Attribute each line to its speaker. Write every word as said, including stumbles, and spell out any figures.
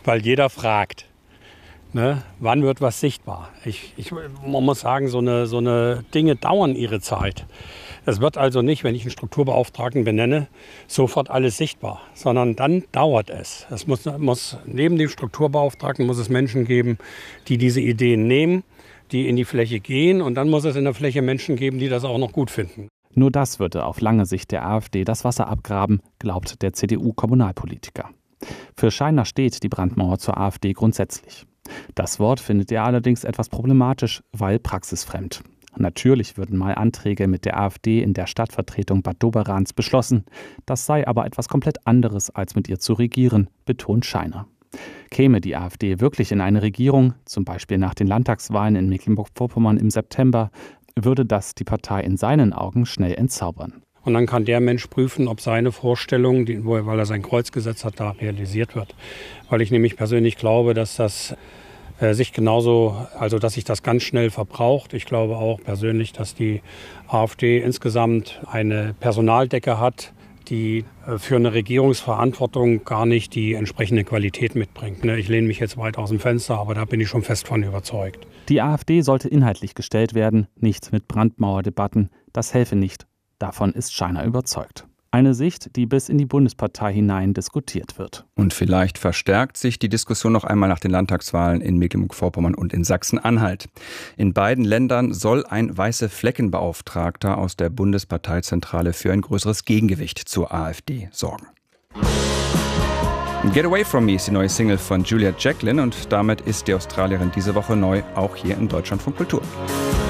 Speaker 1: weil jeder fragt, ne, wann wird was sichtbar? Ich, ich, man muss sagen, so eine, so eine Dinge dauern ihre Zeit. Es wird also nicht, wenn ich einen Strukturbeauftragten benenne, sofort alles sichtbar, sondern dann dauert es. Es muss, muss neben dem Strukturbeauftragten muss es Menschen geben, die diese Ideen nehmen, die in die Fläche gehen, und dann muss es in der Fläche Menschen geben, die das auch noch gut finden.
Speaker 2: Nur das würde auf lange Sicht der AfD das Wasser abgraben, glaubt der C D U-Kommunalpolitiker. Für Scheiner steht die Brandmauer zur AfD grundsätzlich. Das Wort findet er allerdings etwas problematisch, weil praxisfremd. Natürlich würden mal Anträge mit der AfD in der Stadtvertretung Bad Doberans beschlossen. Das sei aber etwas komplett anderes, als mit ihr zu regieren, betont Scheiner. Käme die AfD wirklich in eine Regierung, zum Beispiel nach den Landtagswahlen in Mecklenburg-Vorpommern im September, würde das die Partei in seinen Augen schnell entzaubern.
Speaker 1: Und dann kann der Mensch prüfen, ob seine Vorstellung, die, wo er, weil er sein Kreuz gesetzt hat, da realisiert wird. Weil ich nämlich persönlich glaube, dass das äh, sich genauso, also dass sich das ganz schnell verbraucht. Ich glaube auch persönlich, dass die AfD insgesamt eine Personaldecke hat, die äh, für eine Regierungsverantwortung gar nicht die entsprechende Qualität mitbringt. Ne? Ich lehne mich jetzt weit aus dem Fenster, aber da bin ich schon fest von überzeugt.
Speaker 2: Die AfD sollte inhaltlich gestellt werden, nicht mit Brandmauerdebatten. Das helfe nicht. Davon ist Scheiner überzeugt. Eine Sicht, die bis in die Bundespartei hinein diskutiert wird.
Speaker 3: Und vielleicht verstärkt sich die Diskussion noch einmal nach den Landtagswahlen in Mecklenburg-Vorpommern und in Sachsen-Anhalt. In beiden Ländern soll ein Weiße-Flecken-Beauftragter aus der Bundesparteizentrale für ein größeres Gegengewicht zur AfD sorgen. Get Away From Me ist die neue Single von Julia Jacklin und damit ist die Australierin diese Woche neu, auch hier in Deutschlandfunk Kultur.